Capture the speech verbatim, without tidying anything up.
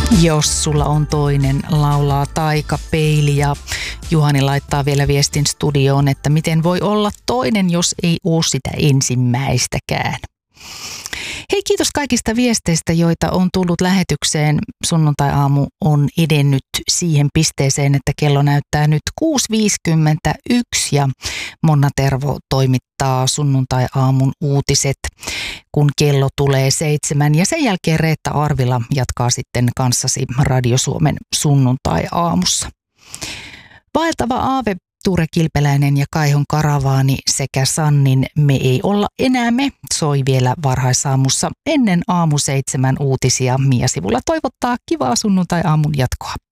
Jos sulla on toinen, laulaa Taika Peili, ja Juhani laittaa vielä viestin studioon, että miten voi olla toinen, jos ei ole sitä ensimmäistäkään. Hei, kiitos kaikista viesteistä, joita on tullut lähetykseen. Sunnuntai-aamu on edennyt siihen pisteeseen, että kello näyttää nyt kuusi viisikymmentäyksi ja Monna Tervo toimittaa sunnuntai-aamun uutiset, kun kello tulee seitsemän. Ja sen jälkeen Reetta Arvila jatkaa sitten kanssasi Radio Suomen sunnuntai-aamussa. Vaeltava aave, Ture Kilpeläinen ja Kaihon Karavaani sekä Sannin Me ei olla enää me soi vielä varhaisaamussa ennen aamu seitsemän uutisia. Mia Sivula toivottaa kivaa sunnuntai-aamun jatkoa.